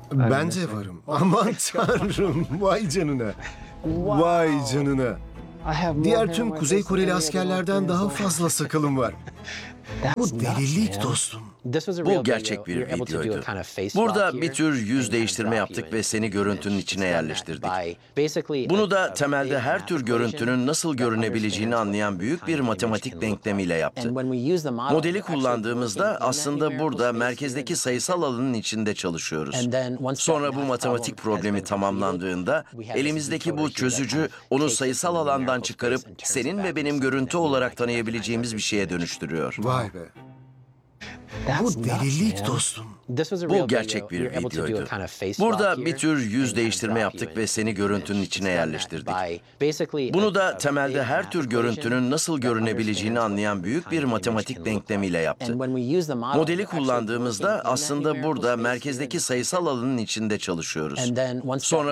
Ben de varım. Aman tanrım. Vay canına. Vay canına. Diğer tüm Kuzey Koreli askerlerden daha fazla sakalım var. Bu delilik dostum. Bu gerçek bir videoydu. Burada bir tür yüz değiştirme yaptık ve seni görüntünün içine yerleştirdik. Bunu da temelde her tür görüntünün nasıl görünebileceğini anlayan büyük bir matematik denklemiyle yaptı. Modeli kullandığımızda aslında burada merkezdeki sayısal alanın içinde çalışıyoruz. Sonra bu matematik problemi tamamlandığında elimizdeki bu çözücü onu sayısal alandan çıkarıp senin ve benim görüntü olarak tanıyabileceğimiz bir şeye dönüştürüyor. Vay be. Bu delilik dostum. Bu gerçek bir videoydu. Burada bir tür yüz değiştirme yaptık ve seni görüntünün içine yerleştirdik. Bunu da temelde her tür görüntünün nasıl görünebileceğini anlayan büyük bir matematik denklemiyle yaptı. Modeli kullandığımızda aslında burada merkezdeki sayısal alanın içinde çalışıyoruz. Sonra